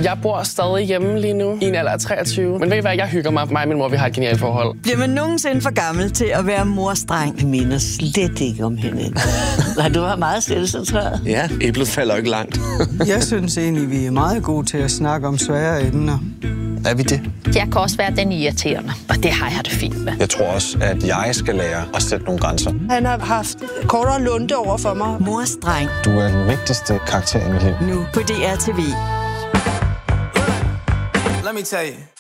Jeg bor stadig hjemme lige nu, i en alder af 23. Men ved I hvad, jeg hygger mig. Mig og min mor, vi har et genialt forhold. Bliver man nogensinde for gammel til at være morstreng? Jeg minder slet ikke om hende. Nej, du var meget selvcentreret. Ja, æblet falder ikke langt. Jeg synes egentlig, vi er meget gode til at snakke om svære emner. Er vi det? Jeg kan også være den irriterende, og det har jeg det fint med. Jeg tror også, at jeg skal lære at sætte nogle grænser. Han har haft kortere lunte over for mig. Morstreng. Du er den vigtigste karakter i mit liv. Nu på DR TV. Let me tell you.